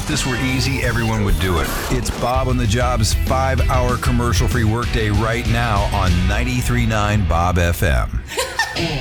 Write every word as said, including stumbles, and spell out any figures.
if this were easy, everyone would do it. It's Bob on the Job's five-hour commercial-free workday right now on ninety-three point nine Bob F M.